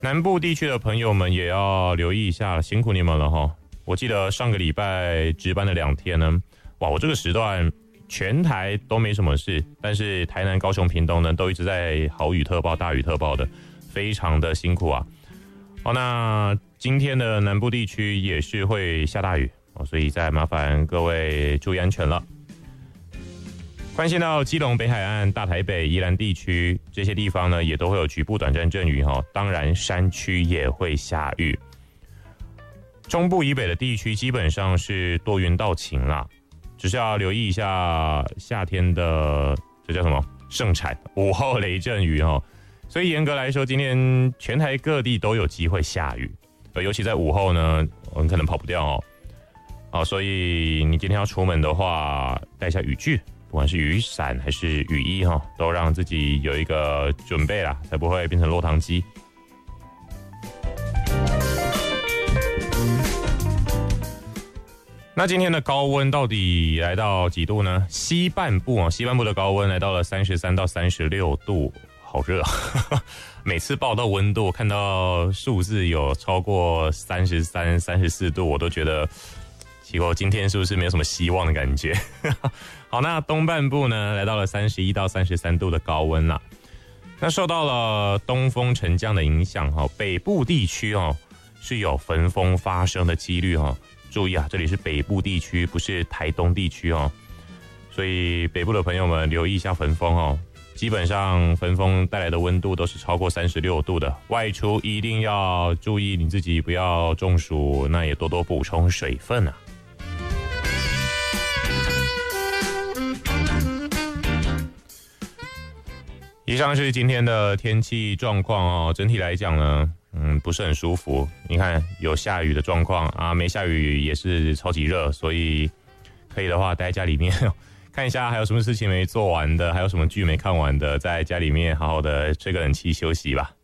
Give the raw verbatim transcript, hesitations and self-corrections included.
南部地区的朋友们也要留意一下，辛苦你们了哈。我记得上个礼拜值班的两天呢，哇，我这个时段全台都没什么事，但是台南、高雄、屏东呢，都一直在豪雨特报、大雨特报的，非常的辛苦啊。好，那今天的南部地区也是会下大雨，所以再麻烦各位注意安全了。关心到基隆、北海岸、大台北、宜兰地区这些地方呢，也都会有局部短暂阵雨哈。当然，山区也会下雨。中部以北的地区基本上是多云到晴啦，只是要留意一下夏天的这叫什么盛产午后雷阵雨哈。所以严格来说，今天全台各地都有机会下雨，尤其在午后呢，我们可能跑不掉哦。好，所以你今天要出门的话，带一下雨具。不管是雨伞还是雨衣哈，都让自己有一个准备啦，才不会变成落汤鸡。那今天的高温到底来到几度呢？西半部啊，西半部的高温来到了三十三到三十六度，好热。每次报到温度，看到数字有超过三十三、三十四度，我都觉得奇怪，今天是不是没有什么希望的感觉？好，那东半部呢，来到了三十一到三十三度的高温啦。那受到了东风沉降的影响哈，北部地区哦是有焚风发生的几率哈。注意啊，这里是北部地区，不是台东地区哦。所以北部的朋友们留意一下焚风哦。基本上焚风带来的温度都是超过三十六度的，外出一定要注意你自己不要中暑，那也多多补充水分啊。以上是今天的天气状况哦，整体来讲呢，嗯，不是很舒服。你看有下雨的状况啊，没下雨也是超级热，所以可以的话待在家里面看一下还有什么事情没做完的，还有什么剧没看完的，在家里面好好的吹个冷气休息吧。